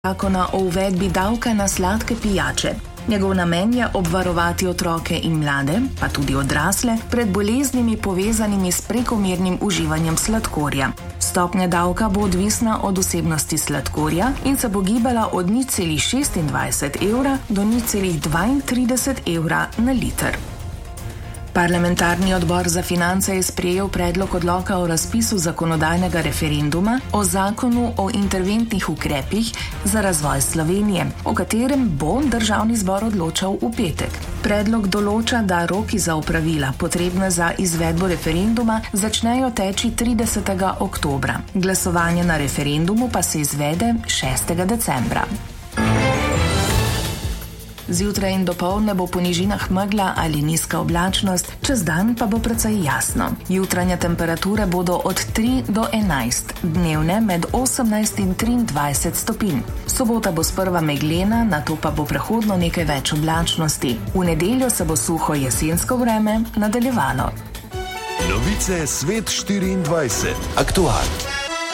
zakona o uvedbi davka na sladke pijače. Njegov namen je obvarovati otroke in mlade, pa tudi odrasle, pred boleznimi povezanimi s prekomernim uživanjem sladkorja. Stopnja davka bo odvisna od vsebnosti sladkorja in se bo gibala od 0,26 evra do 0,32 evra na liter. Parlamentarni odbor za finance je sprejel predlog odloka o razpisu zakonodajnega referenduma o zakonu o interventnih ukrepih za razvoj Slovenije, o katerem bo državni zbor odločal v petek. Predlog določa, da roki za opravila, potrebne za izvedbo referenduma, začnejo teči 30. oktobra. Glasovanje na referendumu pa se izvede 6. decembra. Zjutraj in dopoldne bo po nižinah megla ali nizka oblačnost, čez dan pa bo precej jasno. Jutranje temperature bodo od 3 do 11, dnevne med 18 in 23 stopinj. Sobota bo sprva meglena, nato pa bo prehodno nekaj več oblačnosti. V nedeljo se bo suho jesensko vreme nadaljevalo. Novice Svet 24. Aktualno.